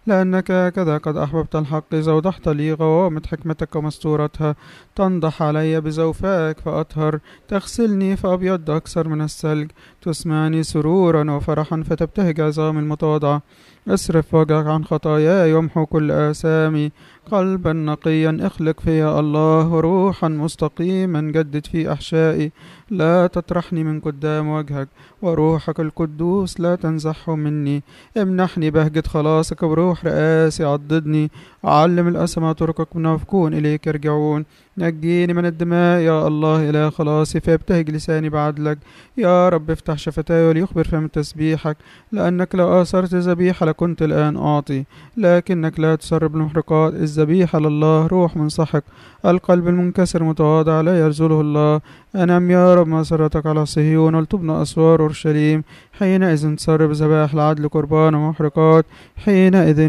لأنك كذا قد أحببت الحق إذا وضحت لي غوامض حكمتك ومستورتها. تنضح علي بزوفاك فأطهر، تغسلني فأبيض أكثر من الثلج، تسمعني سرورا وفرحا فتبتهج عظامي المتواضعة. اصرف وجهك عن خطاياي وامحو كل آثامي. قلبا نقيا اخلق فيا الله، وروحا مستقيما جدد في أحشائي. لا تطرحني من قدام وجهك، وروحك القدوس لا تنزحه مني. امنحني بهجة خلاصك بروح رئاسي عضدني. علم الأسمى طرقك منافقون إليك يرجعون. نجيني من الدماء يا الله إله خلاصي، فيبتهج لساني بعدلك. يا رب افتح شفتاي وليخبر فم تسبيحك. لأنك لو آثرت ذبيحة لكنت الآن أعطي، لكنك لا تسرب المحرقات. الذبيحة لله روح منسحق، القلب المنكسر متواضع لا يرزله الله. أنم يا رب مسرتك على صهيون، ولتبنى أسوار أورشليم. حينئذ تسرب ذبائح العدل قربان ومحرقات. حينئذ